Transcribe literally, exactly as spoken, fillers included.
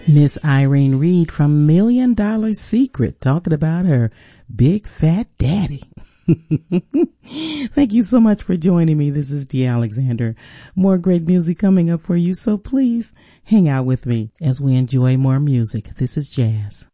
Miss Irene Reed from Million Dollar Secret, talking about her big fat daddy. Thank you so much for joining me. This is Dee Alexander. More great music coming up for you, so please hang out with me as we enjoy more music. This is Jazz.